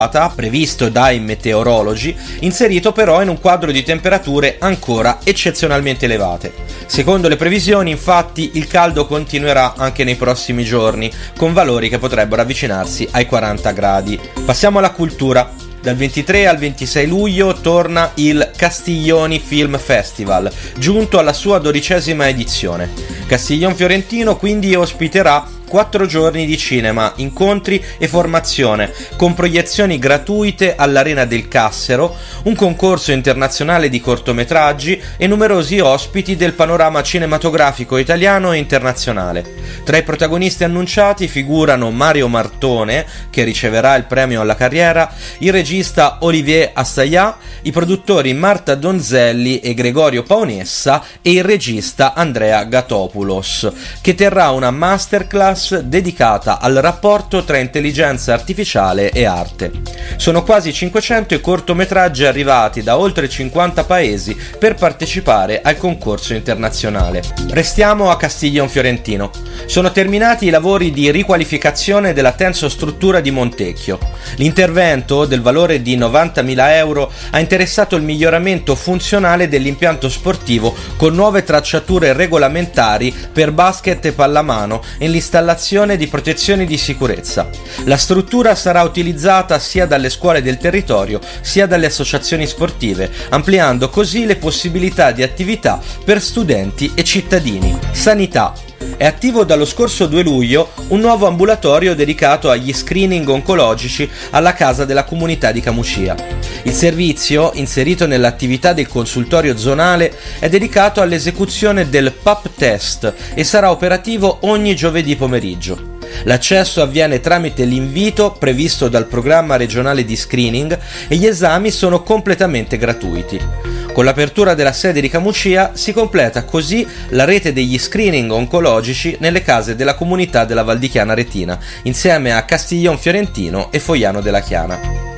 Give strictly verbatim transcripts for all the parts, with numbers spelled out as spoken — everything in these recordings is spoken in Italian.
previsto dai meteorologi, inserito però in un quadro di temperature ancora eccezionalmente elevate. Secondo le previsioni, infatti, il caldo continuerà anche nei prossimi giorni, con valori che potrebbero avvicinarsi ai quaranta gradi. Passiamo alla cultura. Dal ventitré al ventisei luglio torna il Castiglioni Film Festival, giunto alla sua dodicesima edizione. Castiglion Fiorentino quindi ospiterà quattro giorni di cinema, incontri e formazione, con proiezioni gratuite all'Arena del Cassero, un concorso internazionale di cortometraggi e numerosi ospiti del panorama cinematografico italiano e internazionale. Tra i protagonisti annunciati figurano Mario Martone, che riceverà il premio alla carriera, il regista Olivier Assayas, i produttori Marta Donzelli e Gregorio Paonessa e il regista Andrea Gatopoulos, che terrà una masterclass dedicata al rapporto tra intelligenza artificiale e arte. Sono quasi cinquecento i cortometraggi arrivati da oltre cinquanta paesi per partecipare al concorso internazionale. Restiamo a Castiglion Fiorentino. Sono terminati i lavori di riqualificazione della tensostruttura di Montecchio. L'intervento, del valore di novantamila euro, ha interessato il miglioramento funzionale dell'impianto sportivo con nuove tracciature regolamentari per basket e pallamano e l'installazione di protezioni di sicurezza. La struttura sarà utilizzata sia dalle scuole del territorio sia dalle associazioni sportive, ampliando così le possibilità di attività per studenti e cittadini. Sanità. È attivo dallo scorso due luglio un nuovo ambulatorio dedicato agli screening oncologici alla Casa della Comunità di Camucia. Il servizio, inserito nell'attività del consultorio zonale, è dedicato all'esecuzione del pap test e sarà operativo ogni giovedì pomeriggio. L'accesso avviene tramite l'invito previsto dal programma regionale di screening e gli esami sono completamente gratuiti. Con l'apertura della sede di Camucia si completa così la rete degli screening oncologici nelle case della comunità della Val di Chiana Retina, insieme a Castiglion Fiorentino e Fogliano della Chiana.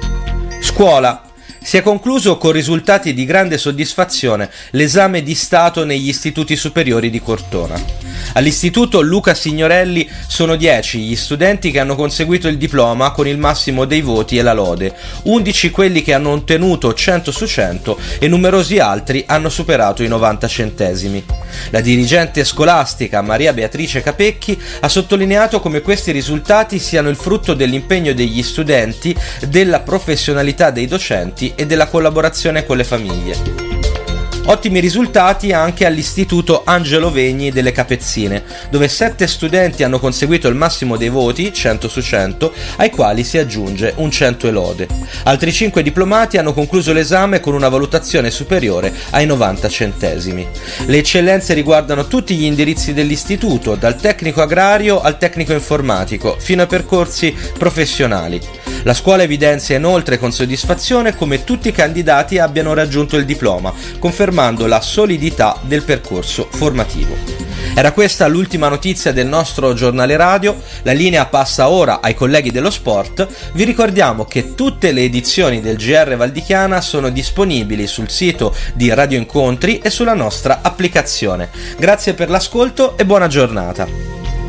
Scuola. Si è concluso con risultati di grande soddisfazione l'esame di Stato negli istituti superiori di Cortona. All'istituto Luca Signorelli sono dieci gli studenti che hanno conseguito il diploma con il massimo dei voti e la lode, undici quelli che hanno ottenuto cento su cento e numerosi altri hanno superato i novanta centesimi. La dirigente scolastica Maria Beatrice Capecchi ha sottolineato come questi risultati siano il frutto dell'impegno degli studenti, della professionalità dei docenti e della collaborazione con le famiglie. Ottimi risultati anche all'Istituto Angelo Vegni delle Capezzine, dove sette studenti hanno conseguito il massimo dei voti, cento su cento, ai quali si aggiunge un cento e lode. Altri cinque diplomati hanno concluso l'esame con una valutazione superiore ai novanta centesimi. Le eccellenze riguardano tutti gli indirizzi dell'istituto, dal tecnico agrario al tecnico informatico, fino ai percorsi professionali. La scuola evidenzia inoltre con soddisfazione come tutti i candidati abbiano raggiunto il diploma, confermando la solidità del percorso formativo. Era questa l'ultima notizia del nostro giornale radio, la linea passa ora ai colleghi dello sport. Vi ricordiamo che tutte le edizioni del G R Val di Chiana sono disponibili sul sito di Radio Incontri e sulla nostra applicazione. Grazie per l'ascolto e buona giornata.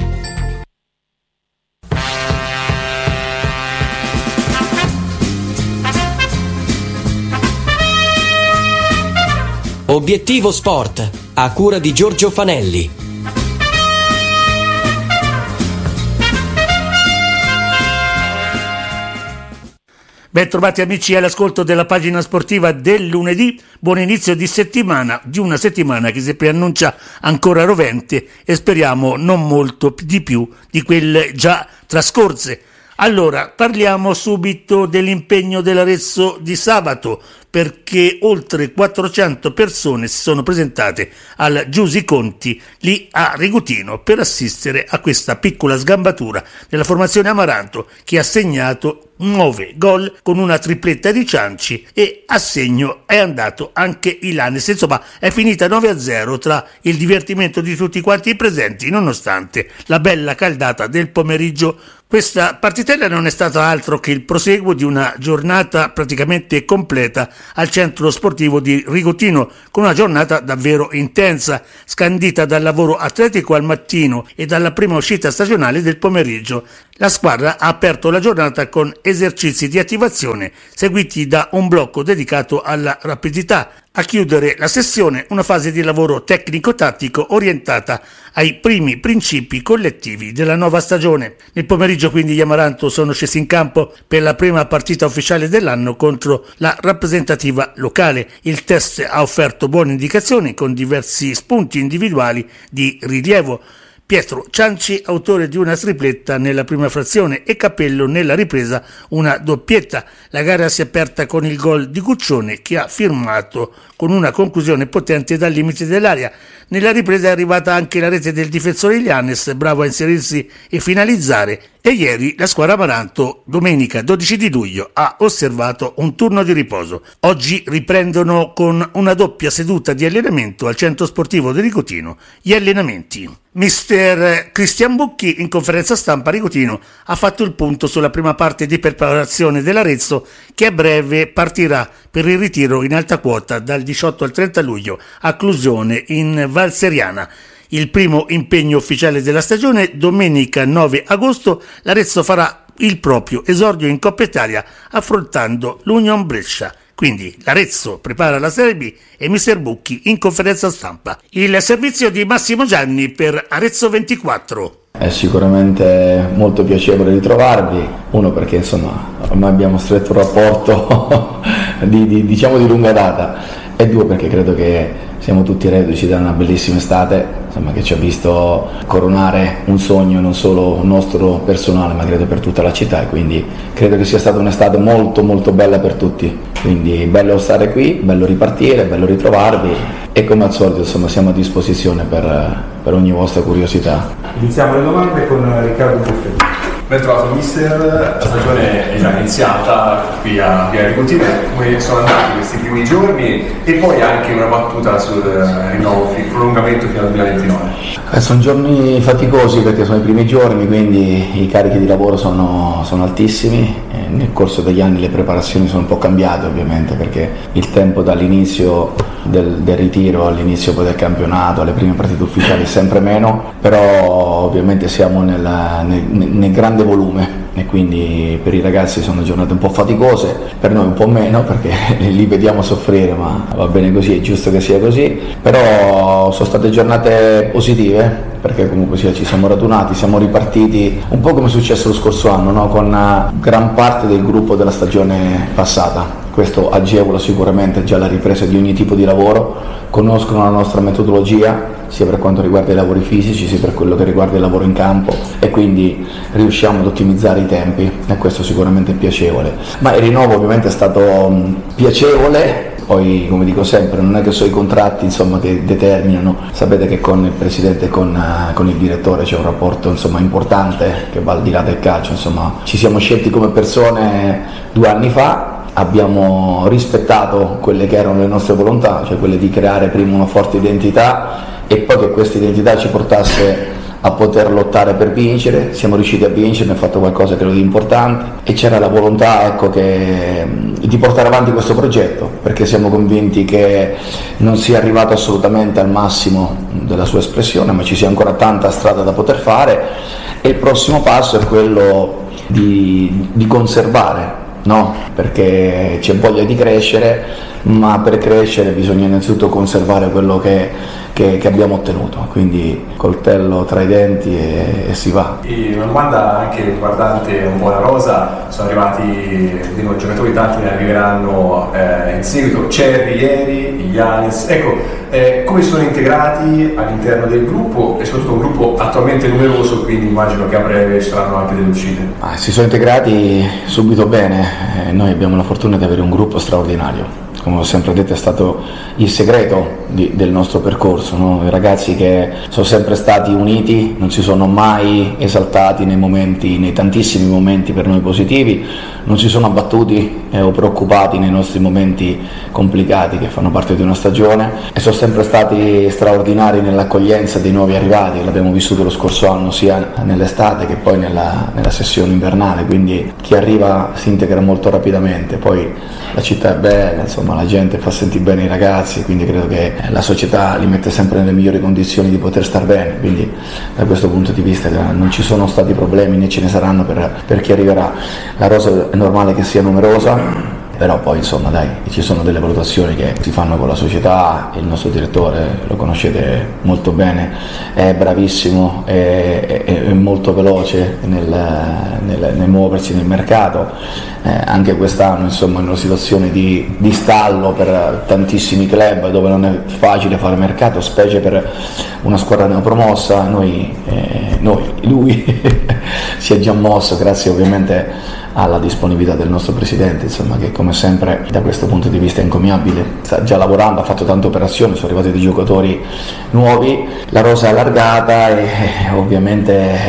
Obiettivo Sport, a cura di Giorgio Fanelli. Ben trovati amici all'ascolto della pagina sportiva del lunedì. Buon inizio di settimana, di una settimana che si preannuncia ancora rovente e speriamo non molto di più di quelle già trascorse. Allora, parliamo subito dell'impegno dell'Arezzo di sabato, perché oltre quattrocento persone si sono presentate al Giusi Conti lì a Rigutino per assistere a questa piccola sgambatura della formazione Amaranto, che ha segnato nove gol con una tripletta di Cianci, e a segno è andato anche Ilanes. Insomma, è finita nove a zero tra il divertimento di tutti quanti i presenti, nonostante la bella caldata del pomeriggio. Questa partitella non è stata altro che il proseguo di una giornata praticamente completa al centro sportivo di Rigotino, con una giornata davvero intensa, scandita dal lavoro atletico al mattino e dalla prima uscita stagionale del pomeriggio. La squadra ha aperto la giornata con esercizi di attivazione seguiti da un blocco dedicato alla rapidità. A chiudere la sessione una fase di lavoro tecnico-tattico orientata ai primi principi collettivi della nuova stagione. Nel pomeriggio quindi gli Amaranto sono scesi in campo per la prima partita ufficiale dell'anno contro la rappresentativa locale. Il test ha offerto buone indicazioni con diversi spunti individuali di rilievo. Pietro Cianci, autore di una tripletta nella prima frazione, e Capello nella ripresa una doppietta. La gara si è aperta con il gol di Guccione, che ha firmato con una conclusione potente dal limite dell'area. Nella ripresa è arrivata anche la rete del difensore Ilianes, bravo a inserirsi e finalizzare. E ieri la squadra Amaranto, domenica dodici di luglio, ha osservato un turno di riposo. Oggi riprendono con una doppia seduta di allenamento al centro sportivo di Rigotino gli allenamenti. Mister Cristian Bucchi, in conferenza stampa a Rigotino, ha fatto il punto sulla prima parte di preparazione dell'Arezzo, che a breve partirà per il ritiro in alta quota dal diciotto al trenta luglio a Clusione in Val Seriana. Il primo impegno ufficiale della stagione, domenica nove agosto, l'Arezzo farà il proprio esordio in Coppa Italia affrontando l'Union Brescia. Quindi l'Arezzo prepara la Serie B e mister Bucchi in conferenza stampa. Il servizio di Massimo Gianni per Arezzo ventiquattro. È sicuramente molto piacevole ritrovarvi, uno perché insomma ormai abbiamo stretto un rapporto di, di, diciamo di lunga data, e due perché credo che siamo tutti reduci da una bellissima estate, insomma, che ci ha visto coronare un sogno non solo nostro personale ma credo per tutta la città, e quindi credo che sia stata un'estate molto molto bella per tutti, quindi bello stare qui, bello ripartire, bello ritrovarvi, e come al solito insomma siamo a disposizione per, per ogni vostra curiosità. Iniziamo le domande con Riccardo Buffetti. Ben trovato mister, la stagione è già iniziata qui a Via Rigotino, come sono andati questi primi giorni, e poi anche una battuta sul rinnovo, il prolungamento fino al duemilaventinove. Eh, sono giorni faticosi perché sono i primi giorni, quindi i carichi di lavoro sono, sono altissimi. Eh, nel corso degli anni le preparazioni sono un po' cambiate ovviamente, perché il tempo dall'inizio del, del ritiro all'inizio poi del campionato, alle prime partite ufficiali è sempre meno, però ovviamente siamo nel, nel, nel grande volume, e quindi per i ragazzi sono giornate un po' faticose, per noi un po' meno perché li vediamo soffrire, ma va bene così, è giusto che sia così, però sono state giornate positive perché comunque sia ci siamo radunati, siamo ripartiti un po' come è successo lo scorso anno, no? Con gran parte del gruppo della stagione passata. Questo agevola sicuramente già la ripresa di ogni tipo di lavoro, conoscono la nostra metodologia sia per quanto riguarda i lavori fisici sia per quello che riguarda il lavoro in campo, e quindi riusciamo ad ottimizzare i tempi, e questo sicuramente è piacevole. Ma il rinnovo ovviamente è stato mh, piacevole. Poi, come dico sempre, non è che sono i contratti insomma che determinano, sapete che con il presidente e con, uh, con il direttore c'è un rapporto insomma importante che va al di là del calcio, insomma ci siamo scelti come persone due anni fa, abbiamo rispettato quelle che erano le nostre volontà, cioè quelle di creare prima una forte identità e poi che questa identità ci portasse a poter lottare per vincere. Siamo riusciti a vincere, abbiamo fatto qualcosa credo di importante, e c'era la volontà ecco, che, di portare avanti questo progetto, perché siamo convinti che non sia arrivato assolutamente al massimo della sua espressione, ma ci sia ancora tanta strada da poter fare, e il prossimo passo è quello di, di conservare, no? Perché c'è voglia di crescere, ma per crescere bisogna innanzitutto conservare quello che Che, che abbiamo ottenuto, quindi coltello tra i denti e, e si va. E una domanda anche riguardante un po' la rosa, sono arrivati di nuovi giocatori, tanti ne arriveranno eh, in seguito, Cerri ieri, Ilianes, ecco, eh, come sono integrati all'interno del gruppo, e soprattutto un gruppo attualmente numeroso, quindi immagino che a breve ci saranno anche delle uscite. Ah, si sono integrati subito bene, eh, noi abbiamo la fortuna di avere un gruppo straordinario, come ho sempre detto è stato il segreto di, del nostro percorso, no? I ragazzi che sono sempre stati uniti, non si sono mai esaltati nei momenti, nei tantissimi momenti per noi positivi, non si sono abbattuti eh, o preoccupati nei nostri momenti complicati che fanno parte di una stagione, e sono sempre stati straordinari nell'accoglienza dei nuovi arrivati. L'abbiamo vissuto lo scorso anno sia nell'estate che poi nella, nella sessione invernale, quindi chi arriva si integra molto rapidamente, poi la città è bella, insomma la gente fa sentire bene i ragazzi, quindi credo che la società li mette sempre nelle migliori condizioni di poter star bene, quindi da questo punto di vista non ci sono stati problemi né ce ne saranno per, per chi arriverà. La rosa è normale che sia numerosa, però poi insomma dai, ci sono delle valutazioni che si fanno con la società. Il nostro direttore, lo conoscete molto bene, è bravissimo, è, è, è molto veloce nel, nel, nel muoversi nel mercato, eh, anche quest'anno insomma in una situazione di, di stallo per tantissimi club dove non è facile fare mercato, specie per una squadra neopromossa. Noi, eh, noi lui si è già mosso grazie ovviamente alla disponibilità del nostro presidente, insomma, che come sempre da questo punto di vista è incommiabile, sta già lavorando, ha fatto tante operazioni, sono arrivati dei giocatori nuovi, la rosa è allargata e ovviamente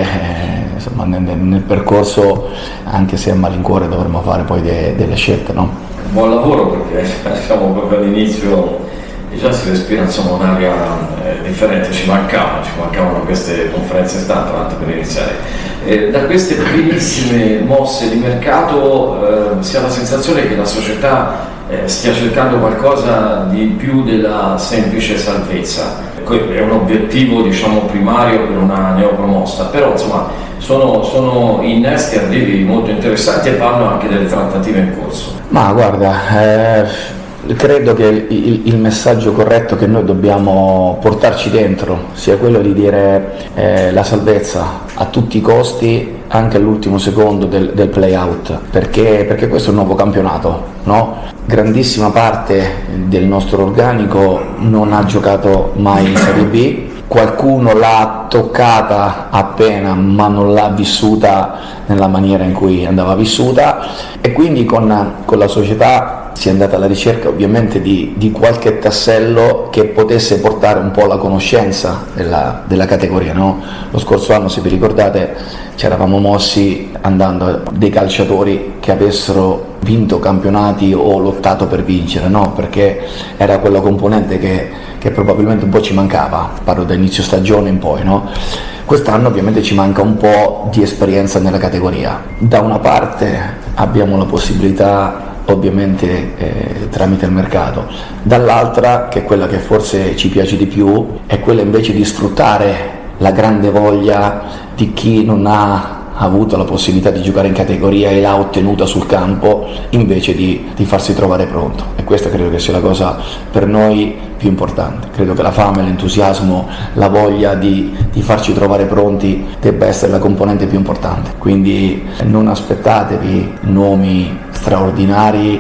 eh, insomma, nel, nel percorso, anche se a malincuore, dovremo fare poi de, delle scelte, no? Buon lavoro, perché siamo proprio all'inizio e già si respira insomma un'aria eh, differente, ci mancavano, ci mancavano queste conferenze stampa tanto per iniziare. Eh, da queste primissime mosse di mercato eh, si ha la sensazione che la società eh, stia cercando qualcosa di più della semplice salvezza. È un obiettivo diciamo primario per una neopromossa, però insomma sono, sono innesti, arrivi molto interessanti e vanno anche delle trattative in corso. Ma guarda, eh... credo che il, il messaggio corretto che noi dobbiamo portarci dentro sia quello di dire eh, la salvezza a tutti i costi, anche all'ultimo secondo del, del play out, perché, perché questo è un nuovo campionato, no? Grandissima parte del nostro organico non ha giocato mai in Serie B, qualcuno l'ha toccata appena ma non l'ha vissuta nella maniera in cui andava vissuta, e quindi con, con la società si è andata alla ricerca ovviamente di, di qualche tassello che potesse portare un po' alla conoscenza della, della categoria, no? Lo scorso anno, se vi ricordate, ci eravamo mossi andando a dei calciatori che avessero vinto campionati o lottato per vincere, no? Perché era quella componente che, che probabilmente un po' ci mancava, parlo da inizio stagione in poi, no? Quest'anno ovviamente ci manca un po' di esperienza nella categoria. Da una parte abbiamo la possibilità ovviamente eh, tramite il mercato, dall'altra, che è quella che forse ci piace di più, è quella invece di sfruttare la grande voglia di chi non ha avuto la possibilità di giocare in categoria e l'ha ottenuta sul campo, invece di, di farsi trovare pronto, e questa credo che sia la cosa per noi più importante. Credo che la fame, l'entusiasmo, la voglia di, di farci trovare pronti debba essere la componente più importante, quindi non aspettatevi nomi straordinari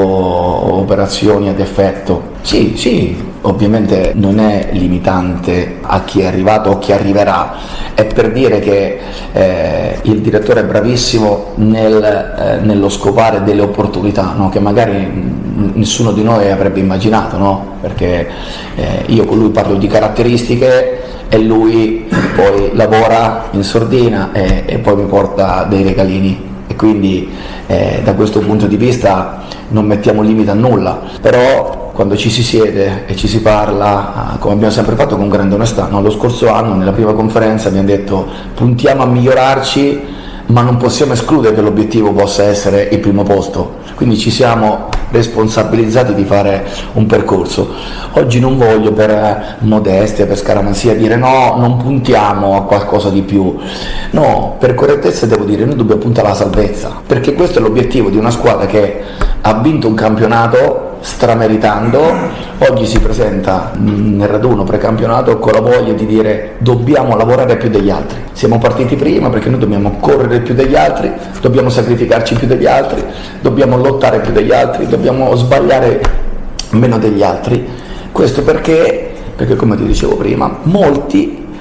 o operazioni ad effetto. Sì, sì, ovviamente non è limitante a chi è arrivato o chi arriverà, è per dire che eh, il direttore è bravissimo nel, eh, nello scovare delle opportunità, no? Che magari nessuno di noi avrebbe immaginato, no? Perché eh, io con lui parlo di caratteristiche e lui poi lavora in sordina e, e poi mi porta dei regalini, e quindi eh, da questo punto di vista non mettiamo limite a nulla, però quando ci si siede e ci si parla, come abbiamo sempre fatto con grande onestà, no? Lo scorso anno nella prima conferenza abbiamo detto puntiamo a migliorarci, ma non possiamo escludere che l'obiettivo possa essere il primo posto, quindi ci siamo responsabilizzati di fare un percorso. Oggi non voglio per modestia, per scaramanzia dire no, non puntiamo a qualcosa di più, no, per correttezza devo dire noi dobbiamo puntare alla salvezza, perché questo è l'obiettivo di una squadra che ha vinto un campionato strameritando, oggi si presenta nel raduno precampionato con la voglia di dire dobbiamo lavorare più degli altri, siamo partiti prima perché noi dobbiamo correre più degli altri, dobbiamo sacrificarci più degli altri, dobbiamo lottare più degli altri, dobbiamo sbagliare meno degli altri. Questo perché, perché come ti dicevo prima, molti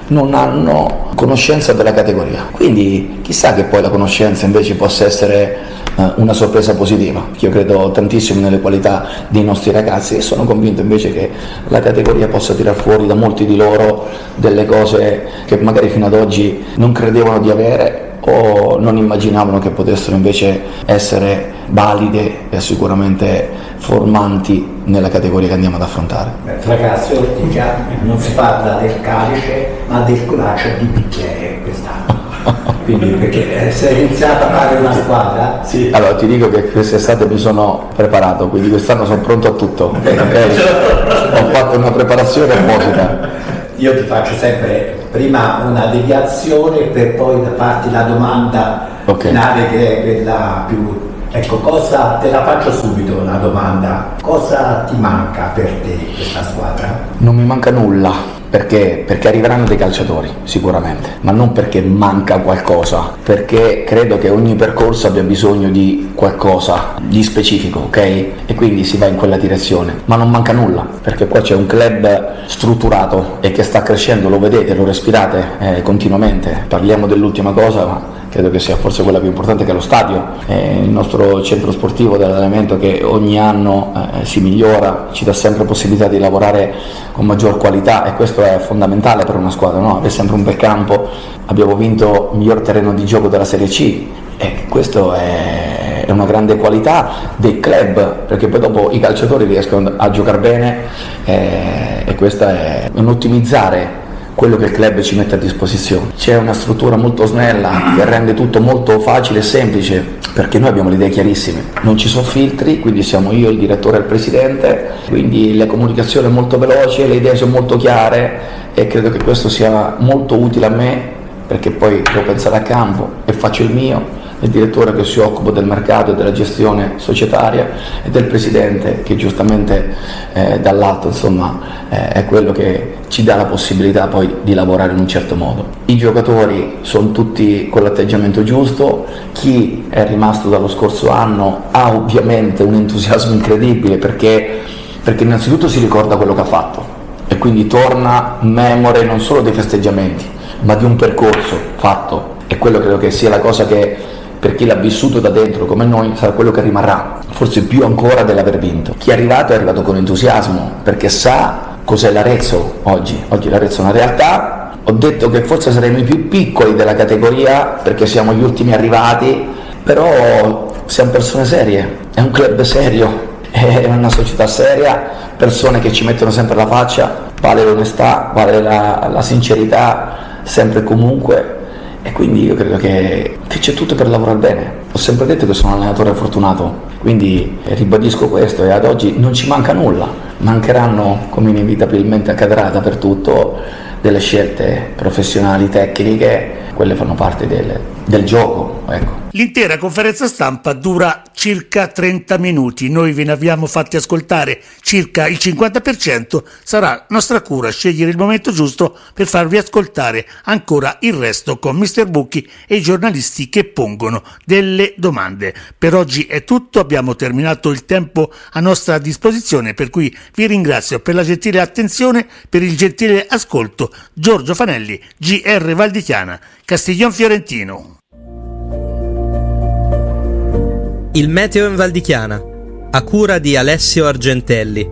non hanno conoscenza della categoria. Quindi chissà che poi la conoscenza invece possa essere eh, una sorpresa positiva. Io credo tantissimo nelle qualità dei nostri ragazzi e sono convinto invece che la categoria possa tirar fuori da molti di loro delle cose che magari fino ad oggi non credevano di avere o non immaginavano che potessero invece essere valide e sicuramente formanti nella categoria che andiamo ad affrontare. Beh, ragazzi, Ortica, non si parla del calice ma del culacio di bicchiere quest'anno. Quindi perché se è iniziata a fare una squadra? Sì. Allora ti dico che quest'estate mi sono preparato, quindi quest'anno sono pronto a tutto. Okay? Ho fatto una preparazione apposita. Io ti faccio sempre prima una deviazione per poi farti la domanda okay. finale, che è quella più... Ecco, cosa te la faccio subito una domanda. Cosa ti manca per te questa squadra? Non mi manca nulla, perché? Perché arriveranno dei calciatori, sicuramente, ma non perché manca qualcosa, perché credo che ogni percorso abbia bisogno di qualcosa di specifico, ok? E quindi si va in quella direzione, ma non manca nulla, perché qua c'è un club strutturato e che sta crescendo, lo vedete, lo respirate eh, continuamente. Parliamo dell'ultima cosa, ma credo che sia forse quella più importante, che è lo stadio, eh, il nostro centro sportivo dell'allenamento che ogni anno eh, si migliora, ci dà sempre possibilità di lavorare con maggior qualità e questo è fondamentale per una squadra, no? Avere sempre un bel campo, abbiamo vinto il miglior terreno di gioco della Serie C e questo è, è una grande qualità del club, perché poi dopo i calciatori riescono a giocare bene eh, e questo è un ottimizzare quello che il club ci mette a disposizione. C'è una struttura molto snella che rende tutto molto facile e semplice, perché noi abbiamo le idee chiarissime, non ci sono filtri, quindi siamo io, il direttore e il presidente, quindi la comunicazione è molto veloce, le idee sono molto chiare e credo che questo sia molto utile a me, perché poi devo pensare a campo e faccio il mio, il direttore che si occupa del mercato e della gestione societaria e del presidente che giustamente eh, dall'alto insomma eh, è quello che ci dà la possibilità poi di lavorare in un certo modo. I giocatori sono tutti con l'atteggiamento giusto, chi è rimasto dallo scorso anno ha ovviamente un entusiasmo incredibile perché, perché innanzitutto si ricorda quello che ha fatto e quindi torna memore non solo dei festeggiamenti ma di un percorso fatto, e quello credo che sia la cosa che per chi l'ha vissuto da dentro come noi sarà quello che rimarrà, forse più ancora dell'aver vinto. Chi è arrivato è arrivato con entusiasmo perché sa cos'è l'Arezzo oggi, oggi l'Arezzo è una realtà. Ho detto che forse saremo i più piccoli della categoria perché siamo gli ultimi arrivati, però siamo persone serie, è un club serio, è una società seria, persone che ci mettono sempre la faccia, vale l'onestà, vale la, la sincerità sempre e comunque. E quindi io credo che, che c'è tutto per lavorare bene. Ho sempre detto che sono un allenatore fortunato, quindi ribadisco questo e ad oggi non ci manca nulla. Mancheranno, come inevitabilmente accadrà dappertutto, delle scelte professionali, tecniche, quelle fanno parte del, del gioco, ecco. L'intera conferenza stampa dura circa trenta minuti, noi ve ne abbiamo fatti ascoltare circa il cinquanta per cento, sarà nostra cura scegliere il momento giusto per farvi ascoltare ancora il resto con mister Bucchi e i giornalisti che pongono delle domande. Per oggi è tutto, abbiamo terminato il tempo a nostra disposizione, per cui vi ringrazio per la gentile attenzione, per il gentile ascolto. Giorgio Fanelli, G R Valdichiana, Castiglion Fiorentino. Il meteo in Valdichiana, a cura di Alessio Argentelli.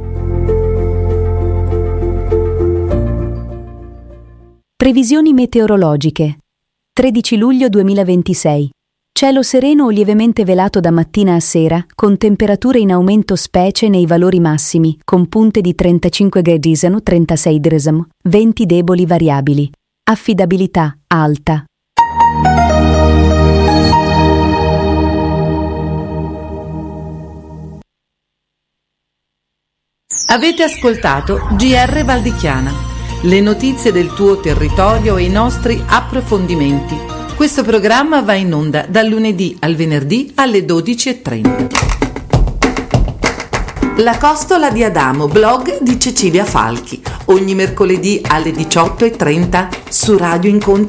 Previsioni meteorologiche. tredici luglio duemilaventisei. Cielo sereno o lievemente velato da mattina a sera, con temperature in aumento specie nei valori massimi, con punte di trentacinque gradi, trentasei gradi, venti deboli variabili. Affidabilità alta. Avete ascoltato G R Valdichiana, le notizie del tuo territorio e i nostri approfondimenti. Questo programma va in onda dal lunedì al venerdì alle dodici e trenta. La costola di Adamo, blog di Cecilia Falchi, ogni mercoledì alle diciotto e trenta su Radio Incontri